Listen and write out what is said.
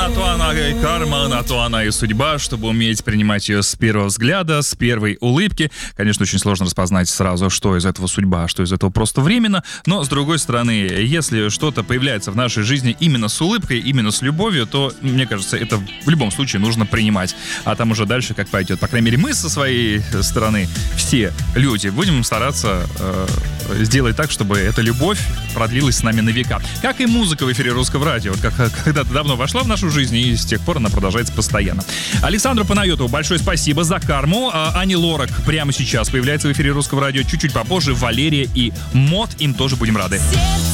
на то она и карма, на то она и судьба, чтобы уметь принимать ее с первого взгляда, с первой улыбки. Конечно, очень сложно распознать сразу, что из этого судьба, что из этого просто временно. Но, с другой стороны, если что-то появляется в нашей жизни именно с улыбкой, именно с любовью, то, мне кажется, это в любом случае нужно принимать. А там уже дальше как пойдет. По крайней мере, мы со своей стороны, все люди, будем стараться сделать так, чтобы эта любовь продлилась с нами на века. Как и музыка в эфире Русского радио. Вот как когда-то давно вошла в нашу жизнь, и с тех пор она продолжается постоянно. Александру Панайотову большое спасибо за карму. Ани Лорак прямо сейчас появляется в эфире Русского радио. Чуть-чуть попозже Валерия и Мод. Им тоже будем рады.